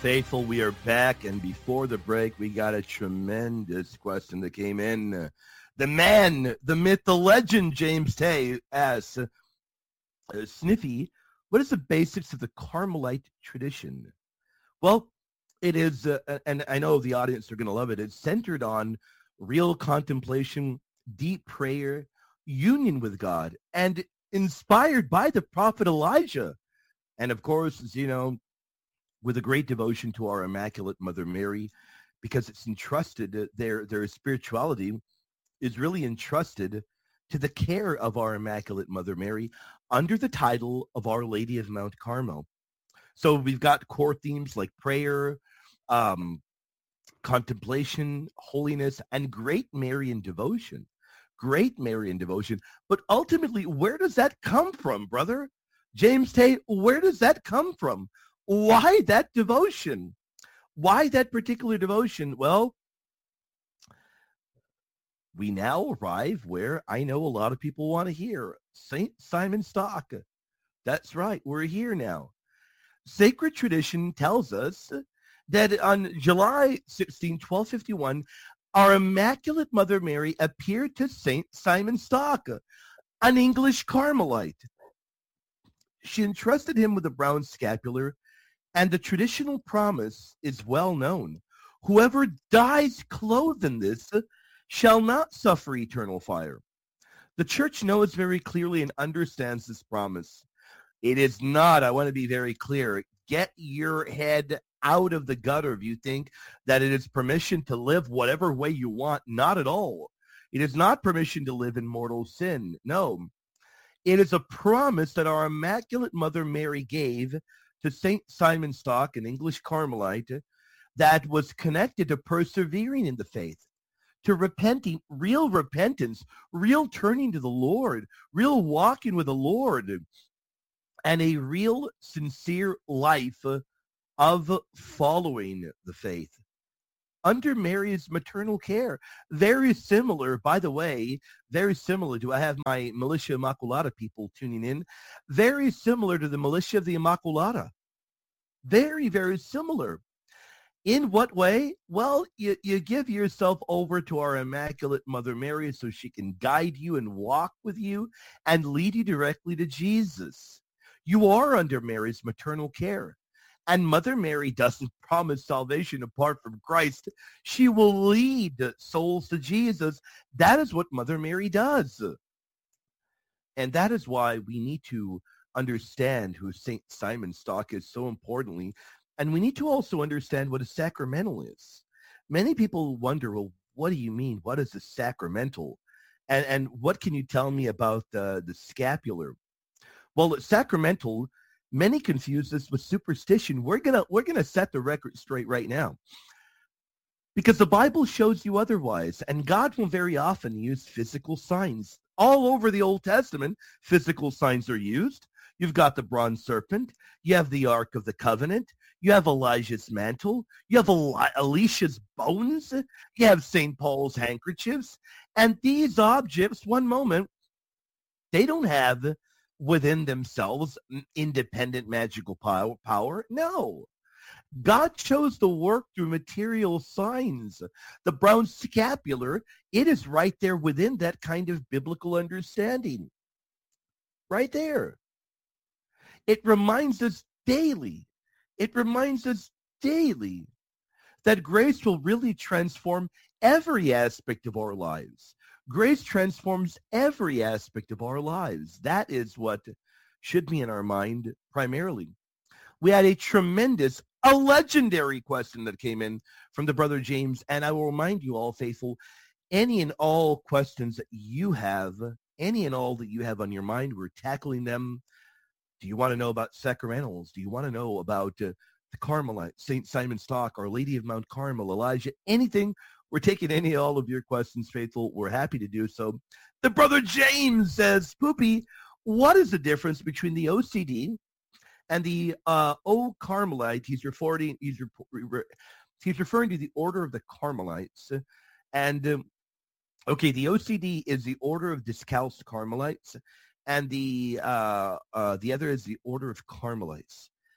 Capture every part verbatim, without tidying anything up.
Faithful, we are back, and before the break, we got a tremendous question that came in. The man, the myth, the legend, James Tay asks, uh, Sniffy, what is the basics of the Carmelite tradition? Well, it is, uh, and I know the audience are going to love it, it's centered on real contemplation, deep prayer, union with God, and inspired by the prophet Elijah. And of course, as you know, with a great devotion to our Immaculate Mother Mary, because it's entrusted, uh, their, their spirituality is really entrusted to the care of our Immaculate Mother Mary under the title of Our Lady of Mount Carmel. So we've got core themes like prayer, um, contemplation, holiness, and great Marian devotion. Great Marian devotion. But ultimately, where does that come from, brother? James Tay, where does that come from? Why that devotion? Why that particular devotion? Well, we now arrive where I know a lot of people want to hear. Saint Simon Stock. That's right. We're here now. Sacred tradition tells us that on July sixteenth, twelve fifty-one, our Immaculate Mother Mary appeared to Saint Simon Stock, an English Carmelite. She entrusted him with a brown scapular, and the traditional promise is well known. Whoever dies clothed in this shall not suffer eternal fire. The church knows very clearly and understands this promise. It is not, I want to be very clear, get your head out of the gutter if you think that it is permission to live whatever way you want. Not at all. It is not permission to live in mortal sin. No. It is a promise that our Immaculate Mother Mary gave to Saint Simon Stock, an English Carmelite, that was connected to persevering in the faith, to repenting, real repentance, real turning to the Lord, real walking with the Lord, and a real sincere life of following the faith under Mary's maternal care. Very similar, by the way, very similar to, I have my Militia Immaculata people tuning in, very similar to the Militia of the Immaculata. Very, very similar. In what way? Well, you, you give yourself over to our Immaculate Mother Mary so she can guide you and walk with you and lead you directly to Jesus. You are under Mary's maternal care. And Mother Mary doesn't promise salvation apart from Christ. She will lead souls to Jesus. That is what Mother Mary does. And that is why we need to understand who Saint Simon Stock is so importantly. And we need to also understand what a sacramental is. Many people wonder, well, what do you mean? What is a sacramental? And, and what can you tell me about the, the scapular? Well, sacramental, many confuse this with superstition. We're gonna we're gonna set the record straight right now, because the Bible shows you otherwise, and God will very often use physical signs. All over the Old Testament, physical signs are used. You've got the bronze serpent. You have the Ark of the Covenant. You have Elijah's mantle. You have Eli- Elisha's bones. You have Saint Paul's handkerchiefs. And these objects, one moment, they don't have within themselves independent magical power, power. No. God chose to work through material signs. The brown scapular, it is right there within that kind of biblical understanding. Right there. It reminds us daily. It reminds us daily that grace will really transform every aspect of our lives. Grace transforms every aspect of our lives. That is what should be in our mind primarily. We had a tremendous, a legendary question that came in from the brother James, and I will remind you all, faithful, any and all questions that you have, any and all that you have on your mind, we're tackling them. Do you want to know about sacramentals? Do you want to know about uh, the Carmelite, Saint Simon Stock, Our Lady of Mount Carmel, Elijah, anything? We're taking any and all of your questions, faithful. We're happy to do so. The brother James says, Poopy, what is the difference between the O C D and the uh, O Carmelite? He's referring, he's, re- he's referring to the Order of the Carmelites. And, um, okay, the O C D is the Order of Discalced Carmelites, and the uh, uh, the other is the Order of Carmelites.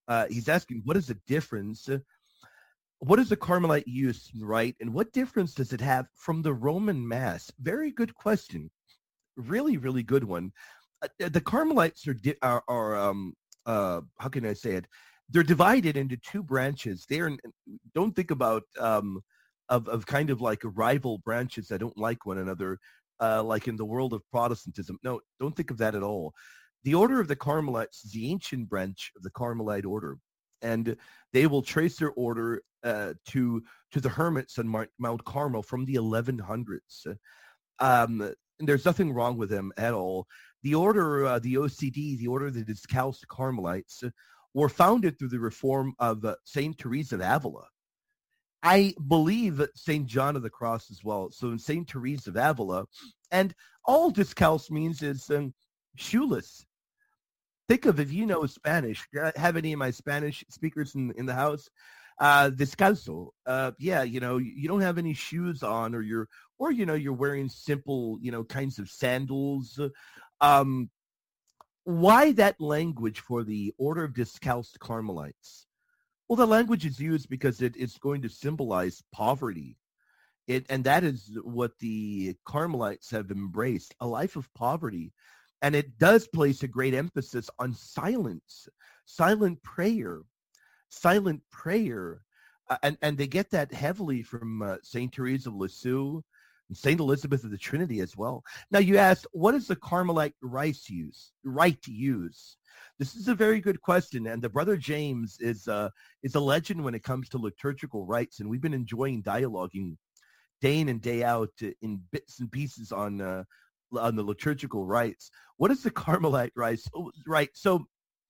Uh, he's asking, what is the difference? What is the Carmelite use, right? And what difference does it have from the Roman Mass? Very good question. Really, really good one. Uh, the Carmelites are, di- are, are um, uh, how can I say it? They're divided into two branches. They're, don't think about, um, of, of kind of like rival branches that don't like one another, uh, like in the world of Protestantism. No, don't think of that at all. The Order of the Carmelites is the ancient branch of the Carmelite order, and they will trace their order uh, to to the hermits on Mount, Mount Carmel from the eleven hundreds. Um, and there's nothing wrong with them at all. The order, uh, the O C D, the Order of the Discalced Carmelites, uh, were founded through the reform of uh, Saint Teresa of Avila. I believe Saint John of the Cross as well. So Saint Teresa of Avila, and all discalced means is um, shoeless. Think of, if you know Spanish, do I have any of my Spanish speakers in, in the house? Uh, descalzo. Uh, yeah, you know, you don't have any shoes on, or you're, or, you know, you're wearing simple, you know, kinds of sandals. Um, why that language for the Order of Discalced Carmelites? Well, the language is used because it, it's going to symbolize poverty. It, and that is what the Carmelites have embraced, a life of poverty. And it does place a great emphasis on silence, silent prayer, silent prayer. Uh, and, and they get that heavily from uh, Saint Therese of Lisieux and Saint Elizabeth of the Trinity as well. Now, you asked, what does the Carmelite rice use, right to use? This is a very good question, and the Brother James is uh, is a legend when it comes to liturgical rites, and we've been enjoying dialoguing day in and day out in bits and pieces on uh, on the liturgical rites. What is the Carmelite rites? Oh, right. So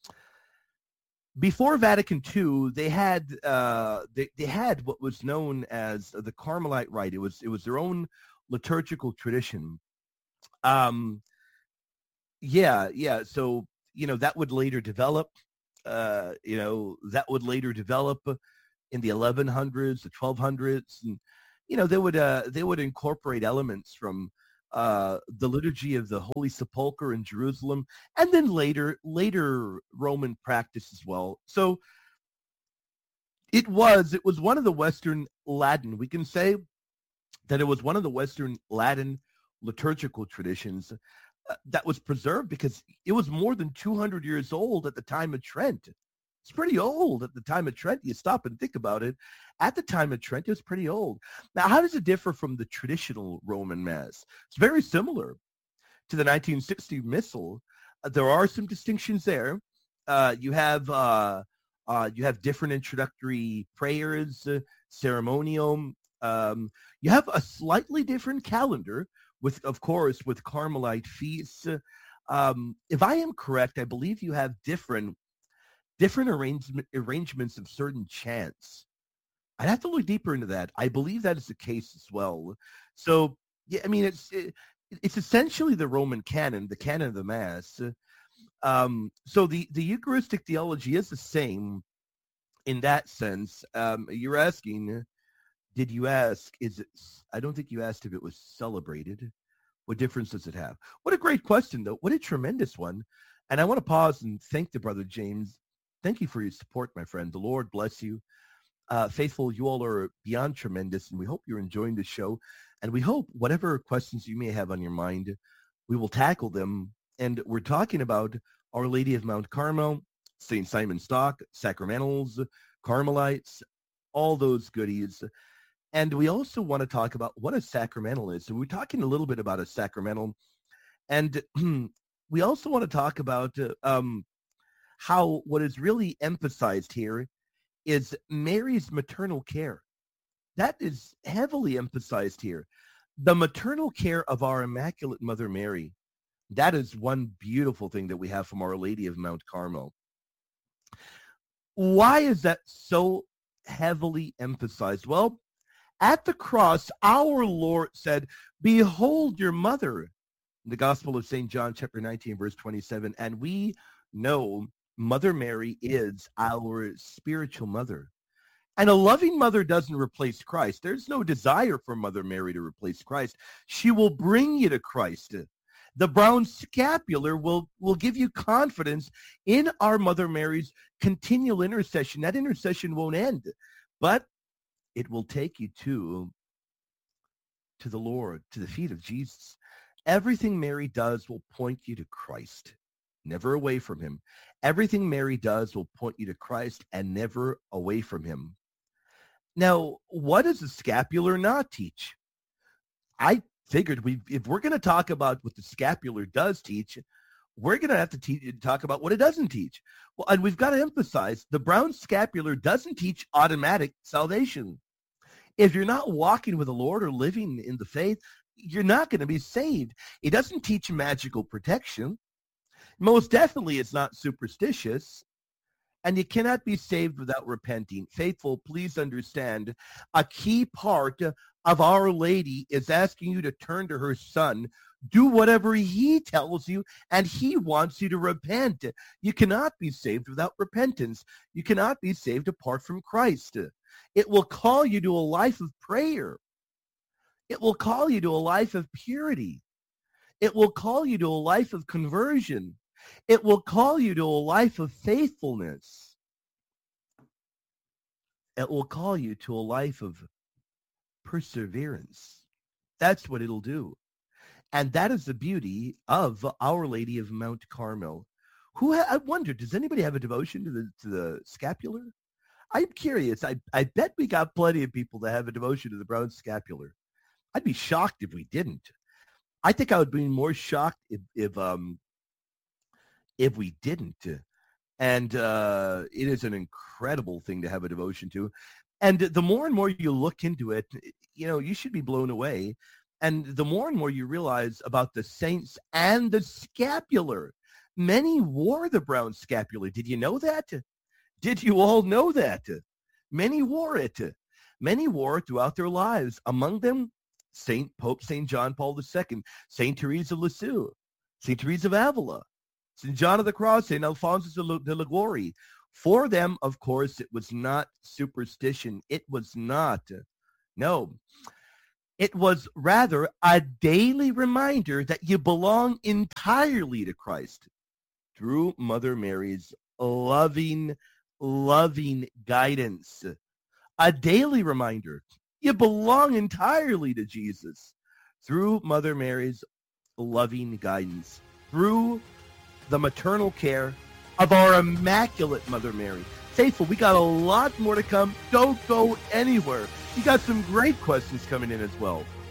before Vatican Two, they had uh, they they had what was known as the Carmelite rite. It was it was their own liturgical tradition. Um, yeah, yeah. So you know that would later develop. Uh, you know that would later develop in the eleven hundreds, the twelve hundreds, and you know they would uh, they would incorporate elements from uh, the liturgy of the Holy Sepulchre in Jerusalem, and then later later Roman practice as well. So it was it was one of the Western Latin. We can say that it was one of the Western Latin liturgical traditions uh, that was preserved because it was more than two hundred years old at the time of Trent. It's pretty old at the time of Trent. You stop and think about it. At the time of Trent, it was pretty old. Now, how does it differ from the traditional Roman Mass? It's very similar to the nineteen sixty Missal. Uh, there are some distinctions there. Uh, you have uh, uh, you have different introductory prayers, uh, ceremonial. Um, you have a slightly different calendar with, of course, with Carmelite feasts. Um, if I am correct, I believe you have different different arrangement, arrangements of certain chants. I'd have to look deeper into that. I believe that is the case as well. So, yeah, I mean, it's it, it's essentially the Roman canon, the canon of the Mass. Um, so the, the Eucharistic theology is the same in that sense. Um, you're asking, did you ask, is it, I don't think you asked if it was celebrated. What difference does it have? What a great question, though. What a tremendous one. And I want to pause and thank the Brother James. Thank you for your support, my friend. The Lord bless you. Uh, faithful, you all are beyond tremendous, and we hope you're enjoying the show. And we hope whatever questions you may have on your mind, we will tackle them. And we're talking about Our Lady of Mount Carmel, Saint Simon Stock, sacramentals, Carmelites, all those goodies. And we also want to talk about what a sacramental is. So we're talking a little bit about a sacramental. And we also want to talk about uh, um, how what is really emphasized here is Mary's maternal care. That is heavily emphasized here. The maternal care of our Immaculate Mother Mary. That is one beautiful thing that we have from Our Lady of Mount Carmel. Why is that so heavily emphasized? Well, at the cross, our Lord said, "Behold your mother." In the Gospel of Saint John, chapter nineteen, verse twenty-seven. And we know Mother Mary is our spiritual mother. And a loving mother doesn't replace Christ. There's no desire for Mother Mary to replace Christ. She will bring you to Christ. The brown scapular will, will give you confidence in our Mother Mary's continual intercession. That intercession won't end, but it will take you to, to the Lord, to the feet of Jesus. Everything Mary does will point you to Christ, never away from him. Everything Mary does will point you to Christ and never away from him. Now, what does the scapular not teach? I figured we, if we're going to talk about what the scapular does teach, we're going to have to te- talk about what it doesn't teach. Well, and we've got to emphasize the brown scapular doesn't teach automatic salvation. If you're not walking with the Lord or living in the faith, you're not going to be saved. It doesn't teach magical protection. Most definitely, it's not superstitious. And you cannot be saved without repenting. Faithful, please understand, a key part of Our Lady is asking you to turn to her Son. Do whatever he tells you, and he wants you to repent. You cannot be saved without repentance. You cannot be saved apart from Christ. It will call you to a life of prayer. It will call you to a life of purity. It will call you to a life of conversion. It will call you to a life of faithfulness. It will call you to a life of perseverance. That's what it'll do. And that is the beauty of Our Lady of Mount Carmel. Who ha- I wonder, does anybody have a devotion to the to the scapular? I'm curious. I, I bet we got plenty of people that have a devotion to the brown scapular. I'd be shocked if we didn't. I think I would be more shocked if if um if we didn't. And uh, it is an incredible thing to have a devotion to. And the more and more you look into it, you know, you should be blown away. And the more and more you realize about the saints and the scapular. Many wore the brown scapular. Did you know that? Did you all know that? Many wore it. Many wore it throughout their lives. Among them, Saint Pope Saint John Paul the Second, Saint Teresa of Lisieux, Saint Teresa of Avila, Saint John of the Cross, Saint Alphonsus de Liguori. For them, of course, it was not superstition. It was not. No. It was rather a daily reminder that you belong entirely to Christ through Mother Mary's loving, loving guidance. A daily reminder. You belong entirely to Jesus through Mother Mary's loving guidance, through the maternal care of our Immaculate Mother Mary. Faithful, we got a lot more to come. Don't go anywhere. You got some great questions coming in as well.